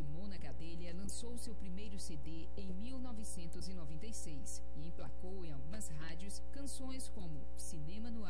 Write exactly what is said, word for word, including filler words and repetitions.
Simona Gadelha lançou seu primeiro C D em mil novecentos e noventa e seis e emplacou em algumas rádios canções como Cinema no